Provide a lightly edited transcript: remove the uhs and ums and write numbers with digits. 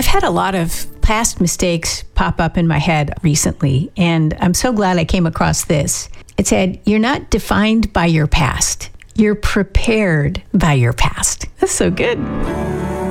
had a lot of past mistakes pop up in my head recently, and I'm so glad I came across this. It said, "You're not defined by your past. You're prepared by your past." That's so good.